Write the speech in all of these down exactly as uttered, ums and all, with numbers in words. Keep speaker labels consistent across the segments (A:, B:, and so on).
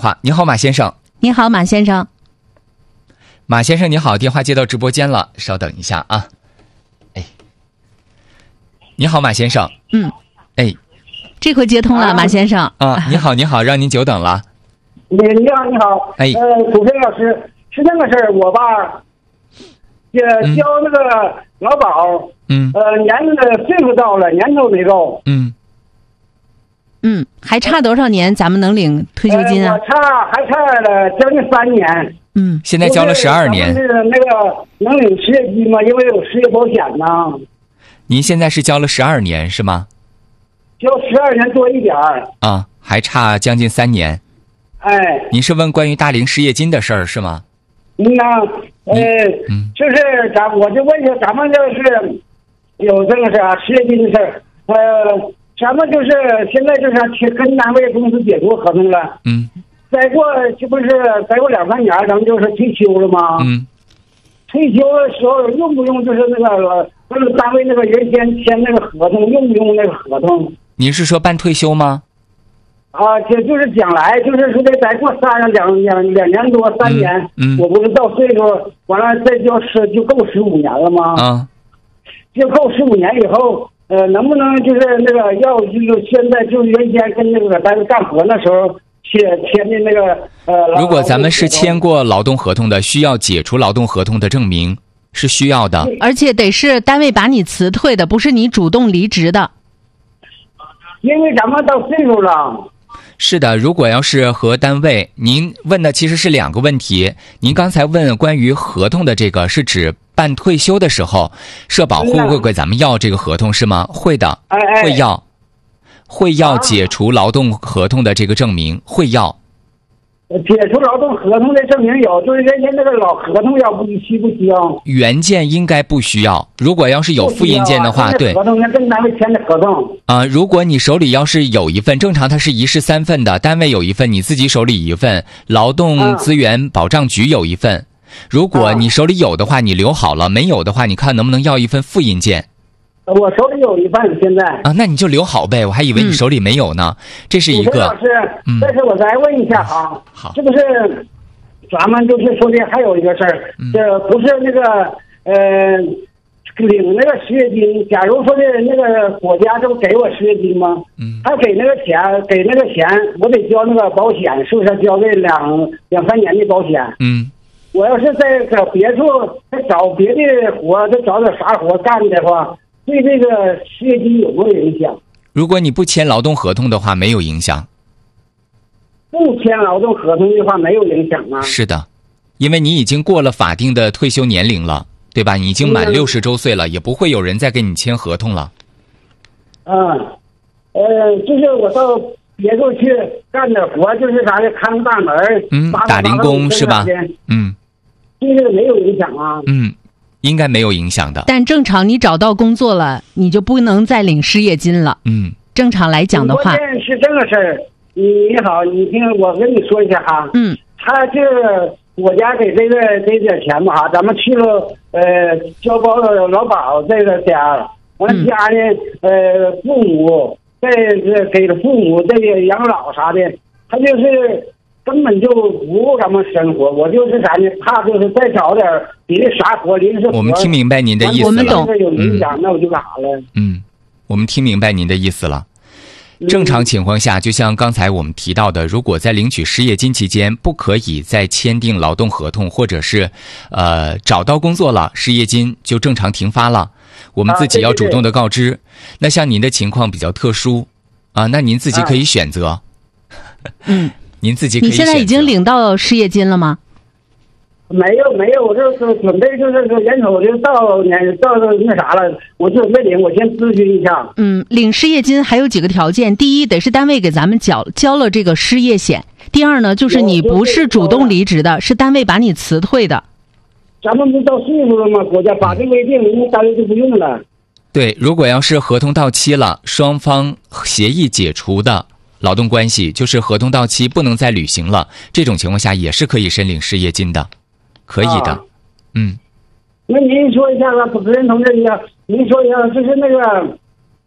A: 话。你好，马先生。
B: 你好，马先生。
A: 马先生你好，电话接到直播间了，稍等一下啊。哎，你好，马先生。
B: 嗯，
A: 哎，
B: 这回接通了，啊、马先生。
A: 啊，你好，你好，让您久等了。
C: 你你好，你好。
A: 哎，
C: 呃，主持人老师，是那个事儿，我吧，呃，交那个劳保，
A: 嗯，
C: 呃，年的岁数到了，年头没够。
A: 嗯。
B: 嗯，还差多少年咱们能领退休金啊？
C: 呃、我差还差了将近三年。
B: 嗯，
A: 现在交了十二年。
C: 是那个能领失业金吗？因为有失业保险呢。
A: 您现在是交了十二年是吗？
C: 交十二年多一点儿。
A: 啊，还差将近三年。
C: 哎。
A: 您是问关于大龄失业金的事儿是吗？
C: 嗯呐，呃，
A: 嗯，
C: 就是咱我就问一下，咱们这是有这个啥失业金的事儿，呃。咱们就是现在就是跟单位公司解除合同了，
A: 嗯，
C: 再过这不是再过两三年，咱们就是退休了吗？
A: 嗯，
C: 退休的时候用不用就是那个那个单位那个原先签那个合同，用不用那个合同？
A: 您是说办退休吗？
C: 啊，这就是将来就是说得再过三两两两年多三年，
A: 嗯，嗯
C: 我不是到岁数完了再交十就够十五年了吗？
A: 啊，
C: 就够十五年以后。呃，能不能就是那个要就是现在就是原先跟那个单位干活那时候签签的那个呃，
A: 如果咱们是签过劳动合同的，需要解除劳动合同的证明是需要的，
B: 而且得是单位把你辞退的，不是你主动离职的。
C: 因为咱们到岁数了。
A: 是的，如果要是和单位，您问的其实是两个问题。您刚才问关于合同的这个，是指办退休的时候，社保会不会给咱们要这个合同是吗？会的，会要，会要解除劳动合同的这个证明，会要。
C: 解除劳动合同的证明有，就是原先那个老合同要不需不需要？
A: 原件应该不需要，如果要是有复印件的话，对。
C: 合同跟单位签的合同。
A: 啊、呃，如果你手里要是有一份，正常它是一式三份的，单位有一份，你自己手里一份，劳动资源保障局有一份。如果你手里有的话，你留好了；没有的话，你看能不能要一份复印件。
C: 我手里有一份，现在
A: 啊，那你就留好呗。我还以为你手里没有呢。嗯、这是一个。
C: 老师，嗯，但是我再问一下啊，
A: 好，
C: 这不是咱们就是说的还有一个事儿，
A: 嗯、
C: 这不是那个呃领那个失业金，假如说的那个国家这不给我失业金吗？
A: 嗯，
C: 他给那个钱，给那个钱，我得交那个保险，是不是交这两两三年的保险？
A: 嗯，
C: 我要是在搁别处再找别的活，再找点啥活干的话。对这个失业金有没有影响？
A: 如果你不签劳动合同的话，没有影响。
C: 不签劳动合同的话，没有影响啊。
A: 是的，因为你已经过了法定的退休年龄了，对吧？你已经满六十周岁了，嗯、也不会有人再跟你签合同了。
C: 嗯，呃，就是我到别处去干点活，就是啥的，看大门，
A: 嗯，打零工是吧？嗯，
C: 这个没有影响啊。
A: 嗯。应该没有影响的，
B: 但正常你找到工作了，你就不能再领失业金了。
A: 嗯，
B: 正常来讲的话，
C: 关键是这个事儿。你你好，你听我跟你说一下哈。
B: 嗯，
C: 他这国家给这个这点钱吧哈，咱们去了呃交保劳保这个点儿，完了家呢、嗯、呃父母再给了父母这个养老啥的，他就是。根本就不咱们生活，我就是啥呢？怕就是再找点别的啥活，临时活。
A: 我们听明白您的意思了。
B: 我们懂。
C: 有影响，那我就干啥了？
A: 嗯，我们听明白您的意思了。正常情况下，就像刚才我们提到的，如果在领取失业金期间，不可以再签订劳动合同，或者是呃找到工作了，失业金就正常停发了。我们自己要主动的告知。啊、对对对那像您的情况比较特殊啊，那您自己可以选择。啊、
B: 嗯。
A: 您自己可以
B: 你现在已经领到失业金了吗？
C: 没有没有，我这准备就是说人手就到年到那啥了，我准备领，我先咨询一下。
B: 嗯，领失业金还有几个条件，第一得是单位给咱们缴交了这个失业险，第二呢就是你不是主动离职的，是单位把你辞退的。
C: 咱们不到岁数了吗？国家法定规定，人家单位就不用了。
A: 对，如果要是合同到期了，双方协议解除的。劳动关系就是合同到期不能再履行了，这种情况下也是可以申领失业金的，可以的。啊、嗯。
C: 那您说一下吧，主持人同志，您您说一下，就是那个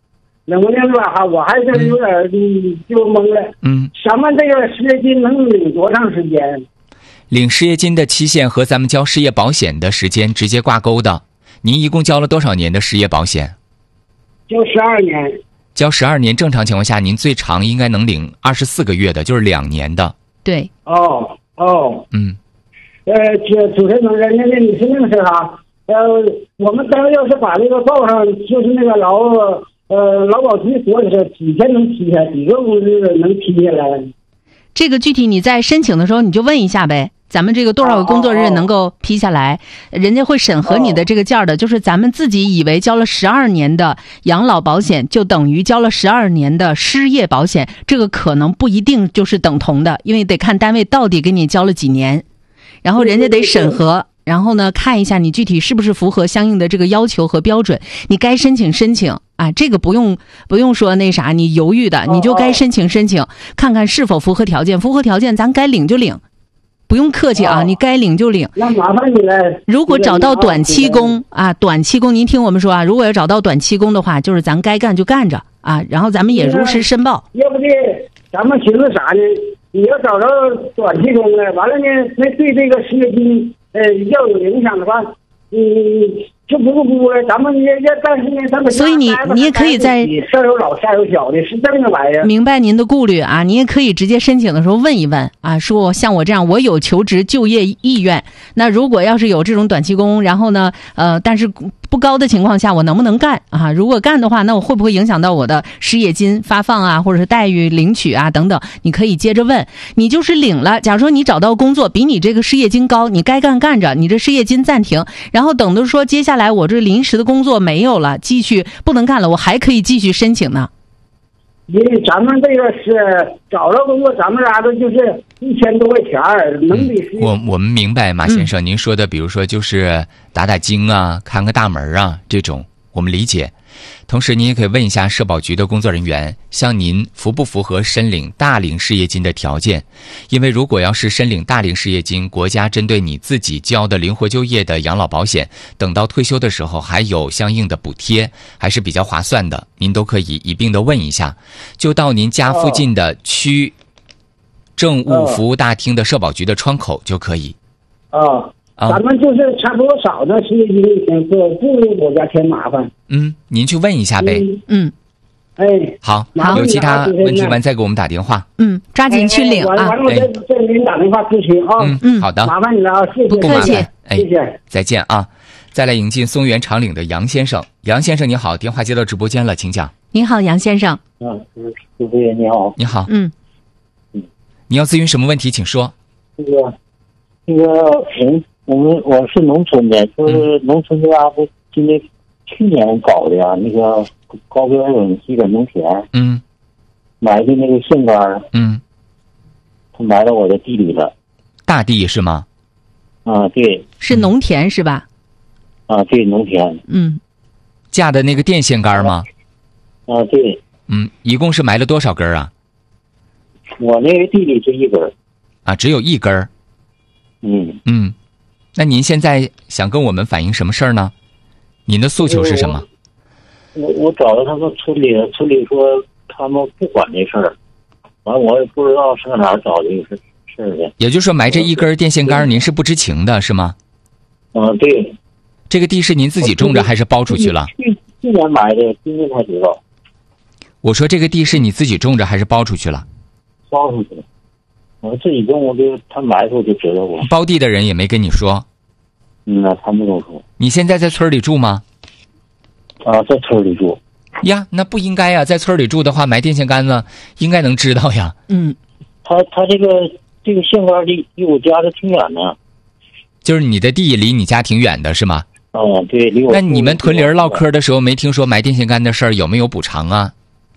C: 冷不丁的吧哈，我还是有点嗯就懵了。
A: 嗯，
C: 咱们这个失业金能领多长时间？
A: 领失业金的期限和咱们交失业保险的时间直接挂钩的。您一共交了多少年的失业保险？
C: 交十二年。
A: 交十二年，正常情况下，您最长应该能领二十四个月的，就是两年的。
B: 对。
C: 哦哦。
A: 嗯。
C: 呃，主主持人，人家那你是那个事哈，呃，我们单位要是把这个报上，就是那个劳呃劳保局说的是几天能批下，几个工资能批下来？
B: 这个具体你在申请的时候你就问一下呗。咱们这个多少个工作日能够批下来，人家会审核你的这个件的。就是咱们自己以为交了十二年的养老保险就等于交了十二年的失业保险，这个可能不一定就是等同的，因为得看单位到底给你交了几年，然后人家得审核，然后呢看一下你具体是不是符合相应的这个要求和标准，你该申请申请啊，这个不用不用说那啥你犹豫的，你就该申请申请，看看是否符合条件，符合条件咱该领就领。不用客气啊，你该领就领。
C: 那麻烦你了。
B: 如果找到短期工啊，短期工，您听我们说啊，如果要找到短期工的话，就是咱该干就干着啊，然后咱们也如实申报。
C: 要不的，咱们寻思啥呢？你要找着短期工了，完了呢，那对这个失业金呃要有影响的话，嗯。就不不了，咱们也也，但是呢，咱们
B: 所以你你也可以在
C: 上有老下有小的，是这么个玩意儿。
B: 明白您的顾虑啊，你也可以直接申请的时候问一问啊，说像我这样，我有求职就业意愿，那如果要是有这种短期工，然后呢，呃，但是不高的情况下，我能不能干啊？如果干的话，那我会不会影响到我的失业金发放啊，或者是待遇领取啊等等？你可以接着问。你就是领了，假如说你找到工作比你这个失业金高，你该干干着，你这失业金暂停，然后等着说接下来。来，我这临时的工作没有了，继续不能干了，我还可以继续申请呢。
C: 因为咱们这个是找到工作，咱们家的就是一千多块钱能比、
A: 嗯、我我们明白马先生、嗯、您说的，比如说就是打打经啊，看个大门啊，这种我们理解。同时您也可以问一下社保局的工作人员，像您符不符合申领大龄失业金的条件？因为如果要是申领大龄失业金，国家针对你自己交的灵活就业的养老保险，等到退休的时候还有相应的补贴，还是比较划算的。您都可以一并的问一下，就到您家附近的区政务服务大厅的社保局的窗口就可以。
C: 哦啊，咱们就是差不多少的失业金不不给国家添麻烦。
A: 嗯，您去问一下呗。
B: 嗯，
C: 哎，
A: 好，有其他问题完再给我们打电话。
B: 嗯，抓紧去领啊！
C: 完了，我再再给您打电话咨询啊。
A: 嗯嗯，好的，
C: 麻烦你了啊，谢谢，
B: 不客气，
A: 哎，
C: 谢谢，
A: 再见啊！再来迎进松原长岭的杨先生，杨先生你好，电话接到直播间了，请讲。
B: 您好，杨先生。
D: 嗯，主持人你好。
A: 你好。
B: 嗯
D: 嗯，
A: 你要咨询什么问题，请说。
D: 那个那个人。我们我是农村的，就是农村家不今年去年搞的呀，那个高标准基本农田，
A: 嗯，
D: 埋的那个线杆，
A: 嗯，
D: 他埋到我的地里了。
A: 大地是吗？
D: 啊，对，
B: 是农田是吧？
D: 啊，对，农田。
B: 嗯，
A: 架的那个电线杆吗？
D: 啊，对。
A: 嗯，一共是埋了多少根啊？
D: 我那个地里就一根。
A: 啊，只有一根。
D: 嗯
A: 嗯。那您现在想跟我们反映什么事儿呢？您的诉求是什么？
D: 我我找到他们村里，村里说他们不管这事儿，完我也不知道上哪儿找这个事事儿去。
A: 也就是说，埋这一根电线杆，您是不知情的，是吗？
D: 嗯，对。
A: 这个地是您自己种着还是包出去了？
D: 去去年埋的，今年才知道。
A: 我说这个地是你自己种着还是包出去了？
D: 包出去了。我自己种，我就他埋出就知道我。
A: 包地的人也没跟你说。
D: 嗯呐，他没跟我说。
A: 你现在在村里住吗？
D: 啊，在村里住。
A: 呀，那不应该呀，在村里住的话，埋电线杆子应该能知道呀。
B: 嗯，
D: 他他这个这个线杆离离我家的挺远的。
A: 就是你的地离你家挺远的是吗？
D: 嗯，对，离我。
A: 那你们屯里唠嗑的时候没听说埋电线杆的事儿，有没有补偿啊？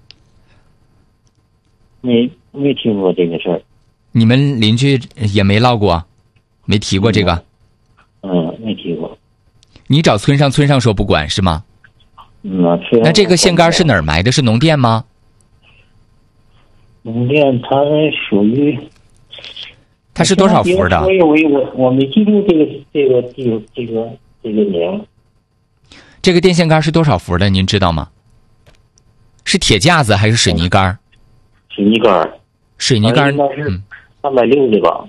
D: 没没听说这个事儿。
A: 你们邻居也没唠过，没提过这个。
D: 嗯，没提过。
A: 你找村上，村上说不管是吗？
D: 嗯啊。
A: 那这个线杆是哪儿埋的？是农电吗？
D: 农电它属于。
A: 它是多少伏的？
D: 我我我我没记住这个这个这个这个这个名。
A: 这个电线杆是多少伏的？您知道吗？ 是铁架子还是水泥杆？
D: 水泥杆。
A: 水泥杆
D: 应该是三百六的吧。